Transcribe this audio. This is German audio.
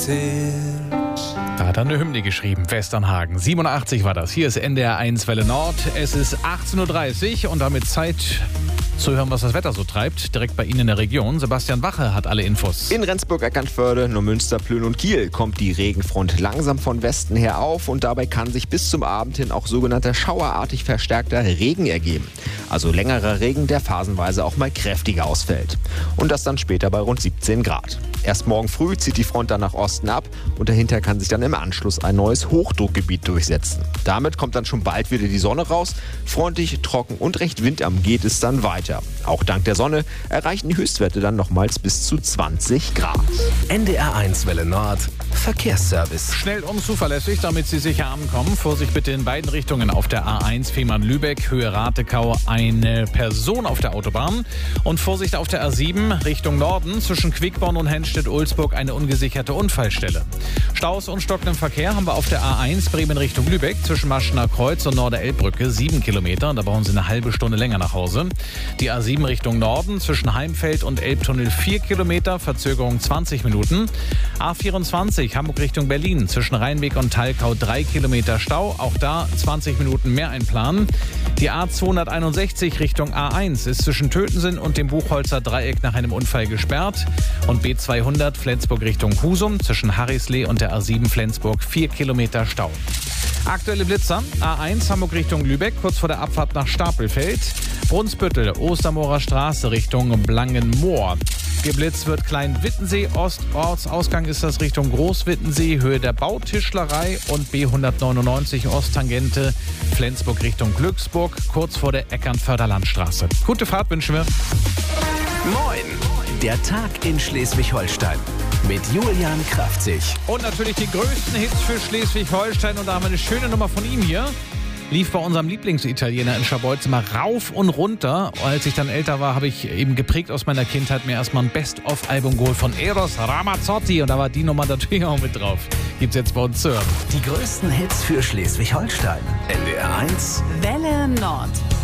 Da hat er eine Hymne geschrieben, Westernhagen. 87 war das. Hier ist NDR 1 Welle Nord. Es ist 18.30 Uhr und damit Zeit zu hören, was das Wetter so treibt. Direkt bei Ihnen in der Region. Sebastian Wache hat alle Infos. In Rendsburg-Eckernförde, Neumünster, Plön und Kiel kommt die Regenfront langsam von Westen her auf und dabei kann sich bis zum Abend hin auch sogenannter schauerartig verstärkter Regen ergeben. Also längerer Regen, der phasenweise auch mal kräftiger ausfällt. Und das dann später bei rund 17 Grad. Erst morgen früh zieht die Front dann nach Osten ab und dahinter kann sich dann im Anschluss ein neues Hochdruckgebiet durchsetzen. Damit kommt dann schon bald wieder die Sonne raus. Freundlich, trocken und recht windarm geht es dann weiter. Auch dank der Sonne erreichen die Höchstwerte dann nochmals bis zu 20 Grad. NDR 1 Welle Nord Verkehrsservice. Schnell und zuverlässig, damit Sie sicher ankommen. Vorsicht bitte in beiden Richtungen auf der A1 Fehmarn-Lübeck, Höhe Ratekau, eine Person auf der Autobahn. Und Vorsicht auf der A7 Richtung Norden, zwischen Quickborn und Henstedt-Ulzburg eine ungesicherte Unfallstelle. Staus und stockenden Verkehr haben wir auf der A1 Bremen Richtung Lübeck, zwischen Maschener Kreuz und Norder-Elbbrücke 7 Kilometer. Da brauchen Sie eine halbe Stunde länger nach Hause. Die A7 Richtung Norden, zwischen Heimfeld und Elbtunnel 4 Kilometer, Verzögerung 20 Minuten. A24 Hamburg Richtung Berlin, zwischen Rheinweg und Thalkau 3 Kilometer Stau, auch da 20 Minuten mehr einplanen. Die A261 Richtung A1 ist zwischen Tötensen und dem Buchholzer Dreieck nach einem Unfall gesperrt. Und B200 Flensburg Richtung Husum, zwischen Harrislee und der A7 Flensburg 4 Kilometer Stau. Aktuelle Blitzer, A1 Hamburg Richtung Lübeck, kurz vor der Abfahrt nach Stapelfeld. Brunsbüttel, Ostermoorer Straße Richtung Blangenmoor. Geblitzt wird Klein-Wittensee, Ortsausgang ist das Richtung Groß-Wittensee, Höhe der Bautischlerei und B199 Osttangente, Flensburg Richtung Glücksburg, kurz vor der Eckernförder Landstraße. Gute Fahrt wünschen wir. Moin, der Tag in Schleswig-Holstein mit Julian Kraftzig. Und natürlich die größten Hits für Schleswig-Holstein und da haben wir eine schöne Nummer von ihm hier. Lief bei unserem Lieblingsitaliener in Schabolz immer rauf und runter. Als ich dann älter war, habe ich eben geprägt aus meiner Kindheit mir erstmal ein Best-of-Album geholt von Eros Ramazzotti. Und da war die Nummer natürlich auch mit drauf. Gibt's jetzt bei uns zu hören. Die größten Hits für Schleswig-Holstein. NDR 1 Welle Nord.